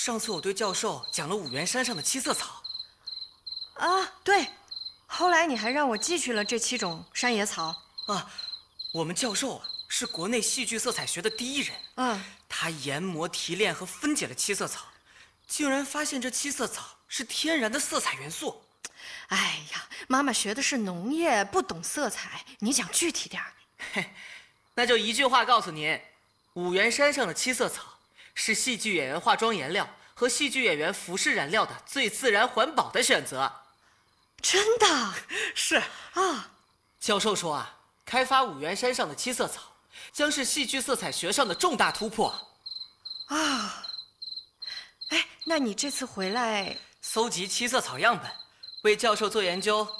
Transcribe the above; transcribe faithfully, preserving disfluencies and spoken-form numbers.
上次我对教授讲了五原山上的七色草。 啊，对，后来你还让我记去了这七种山野草。 啊，我们教授啊是国内戏剧色彩学的第一人。 嗯， 他研磨、提炼和分解了七色草，竟然发现这七色草是天然的色彩元素。 哎呀，妈妈学的是农业，不懂色彩，你讲具体点儿。 嘿，那就一句话告诉您：五原山上的七色草是戏剧演员化妆颜料和戏剧演员服饰染料的最自然环保的选择。 真的？ 是啊， 教授说啊，开发五原山上的七色草将是戏剧色彩学上的重大突破。 啊，哎，那你这次回来， 搜集七色草样本，为教授做研究